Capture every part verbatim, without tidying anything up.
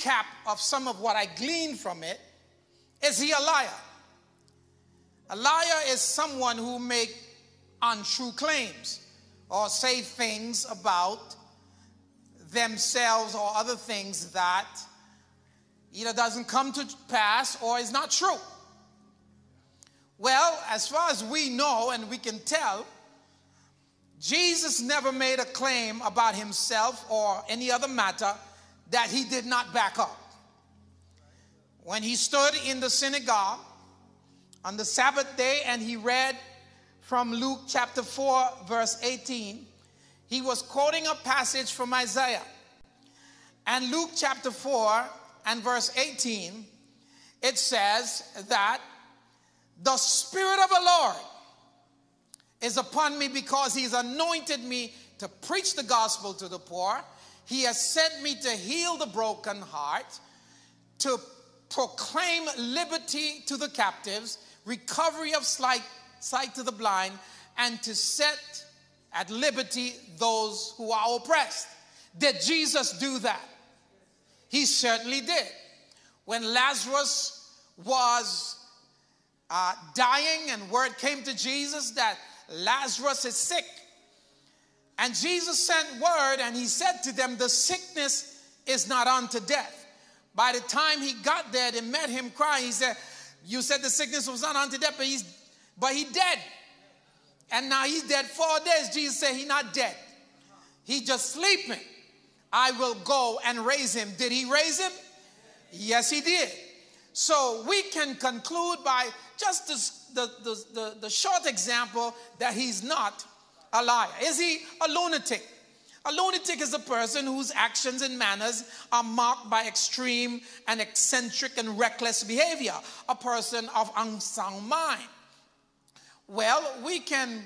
recap of some of what I gleaned from it. Is he a liar? A liar is someone who make untrue claims or say things about themselves or other things that either doesn't come to pass or is not true. Well, as far as we know and we can tell, Jesus never made a claim about himself or any other matter that he did not back up. When he stood in the synagogue on the Sabbath day and he read from Luke chapter four, verse eighteen, he was quoting a passage from Isaiah. And Luke chapter four and verse eighteen, it says that the Spirit of the Lord is upon me because he's anointed me to preach the gospel to the poor. He has sent me to heal the broken heart, to proclaim liberty to the captives, recovery of sight, sight to the blind, and to set at liberty those who are oppressed. Did Jesus do that? He certainly did. When Lazarus was uh, dying and word came to Jesus that Lazarus is sick, and Jesus sent word and he said to them, the sickness is not unto death. By the time he got there, they met him crying. He said, you said the sickness was not unto death, but he's but he dead. And now he's dead four days. Jesus said he's not dead. He's just sleeping. I will go and raise him. Did he raise him? Yes, he did. So we can conclude by just this, the, the, the, the short example that he's not a liar. Is he a lunatic? A lunatic is a person whose actions and manners are marked by extreme and eccentric and reckless behavior. A person of unsound mind. Well, we can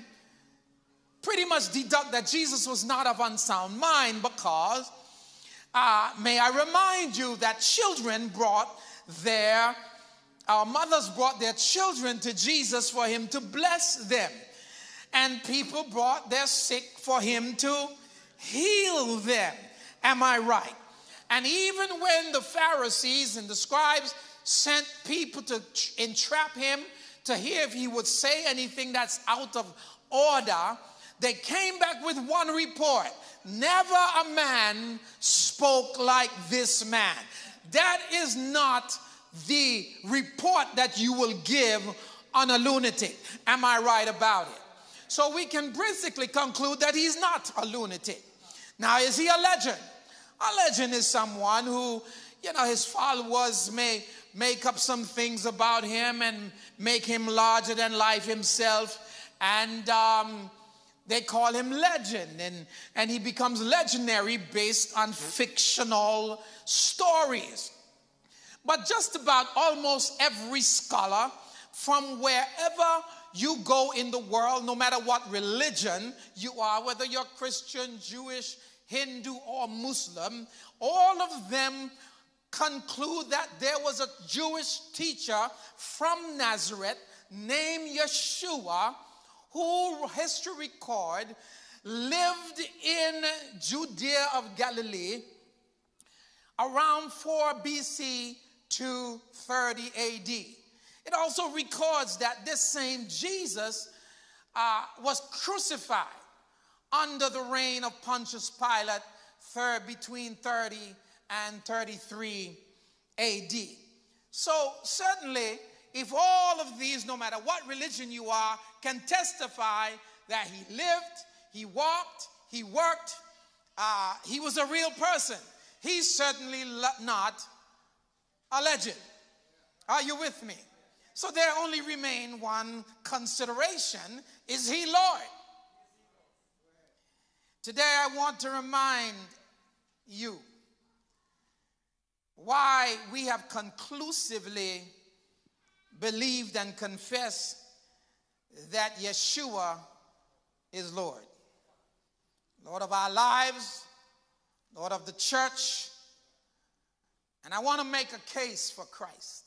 pretty much deduct that Jesus was not of unsound mind because, uh, may I remind you that children brought their, our mothers brought their children to Jesus for him to bless them. And people brought their sick for him to heal them. Am I right? And even when the Pharisees and the scribes sent people to entrap him to hear if he would say anything that's out of order, they came back with one report. Never a man spoke like this man. That is not the report that you will give on a lunatic. Am I right about it? So we can basically conclude that he's not a lunatic. Now, is he a legend? A legend is someone who, you know, his followers may make up some things about him and make him larger than life himself. And um, they call him legend. And, and he becomes legendary based on fictional stories. But just about almost every scholar from wherever you go in the world, no matter what religion you are, whether you're Christian, Jewish, Hindu, or Muslim, all of them conclude that there was a Jewish teacher from Nazareth named Yeshua, who history record lived in Judea of Galilee around four B C to thirty A D. It also records that this same Jesus uh, was crucified under the reign of Pontius Pilate third, between thirty and thirty-three A D. So certainly, if all of these, no matter what religion you are, can testify that he lived, he walked, he worked, uh, he was a real person, he's certainly not a legend. Are you with me? So there only remain one consideration. Is he Lord? Today I want to remind you why we have conclusively believed and confessed that Yeshua is Lord. Lord of our lives, Lord of the church. And I want to make a case for Christ.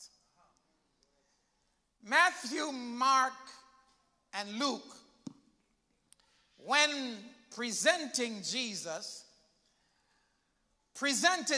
Matthew, Mark, and Luke, when presenting Jesus, presented